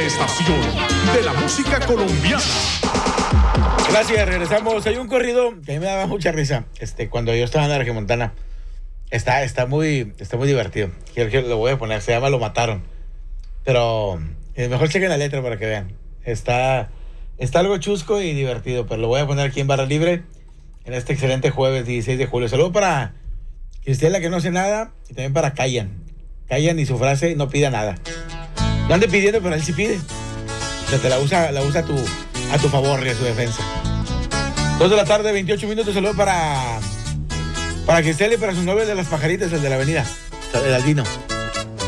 estación de la música colombiana. Gracias, regresamos. Hay un corrido que a mí me daba mucha risa cuando yo estaba en la Regiomontana. Está muy divertido. Quiero que lo voy a poner, se llama Lo Mataron. Pero mejor chequen la letra para que vean. Está algo chusco y divertido, pero lo voy a poner aquí en Barra Libre en este excelente jueves 16 de julio. Saludo para Cristela, que no hace nada, y también para Callan. Callan y su frase, no pida nada. No ande pidiendo, pero él sí pide. O sea, te la usa a tu favor y a su defensa. 2 de la tarde, 28 minutos. Saludo para Cristela y para sus novios de las pajaritas, el de la avenida, el Albino.